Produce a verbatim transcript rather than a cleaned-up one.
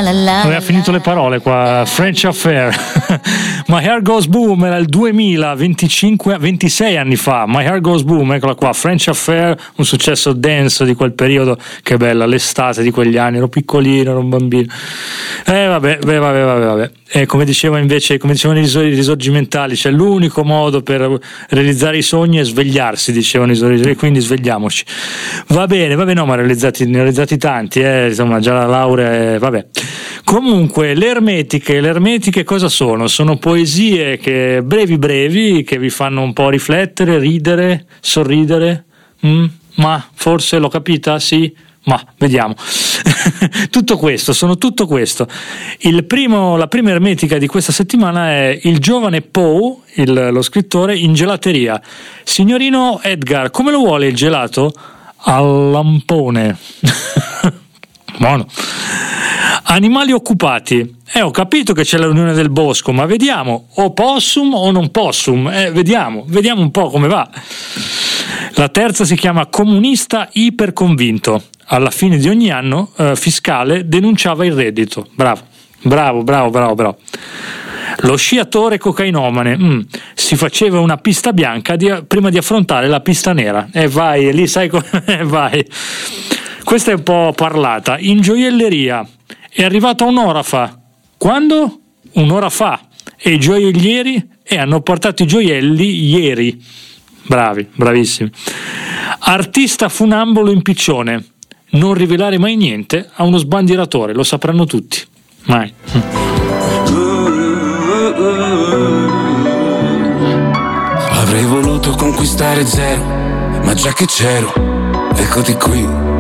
la la. Aveva finito le parole qua. French Affair. My Hair Goes Boom era il duemila, venticinque, ventisei anni fa. My Hair Goes Boom, eccola qua. French Affair, un successo dance di quel periodo. Che bella, l'estate di quegli anni. Ero piccolino, ero un bambino. Eh vabbè, vabbè, vabbè, vabbè, vabbè. E come diceva invece, come dicevano i risorgi mentali, c'è l'unico modo per realizzare i sogni è svegliarsi, dicevano i risorgi, quindi svegliamoci. Va bene, va bene, no, ma realizzati, ne ho realizzati tanti, eh, insomma, già la laurea, è, vabbè. Comunque, le ermetiche, le ermetiche cosa sono? Sono poesie che brevi brevi, che vi fanno un po' riflettere, ridere, sorridere, mm? Ma forse l'ho capita? Sì? Ma vediamo. Tutto questo, sono tutto questo. Il primo, la prima ermetica di questa settimana è il giovane Poe, il, lo scrittore, in gelateria. Signorino Edgar, come lo vuole il gelato? Al lampone. Buono. Animali occupati. Eh, ho capito che c'è la riunione del bosco, ma vediamo, o possum o non possum. Eh, vediamo, vediamo un po' come va. La terza si chiama comunista iperconvinto. Alla fine di ogni anno eh, fiscale denunciava il reddito. Bravo, bravo, bravo, bravo, bravo. Lo sciatore cocainomane. Mm, si faceva una pista bianca di, prima di affrontare la pista nera. E eh, vai, lì sai come eh, vai. Questa è un po' parlata. In gioielleria è arrivata un'ora fa. Quando? Un'ora fa. E i gioiellieri e hanno portato i gioielli ieri. Bravi, bravissimi. Artista funambolo in piccione. Non rivelare mai niente a uno sbandieratore, lo sapranno tutti. Mai. Avrei voluto conquistare zero, ma già che c'ero, eccoti qui.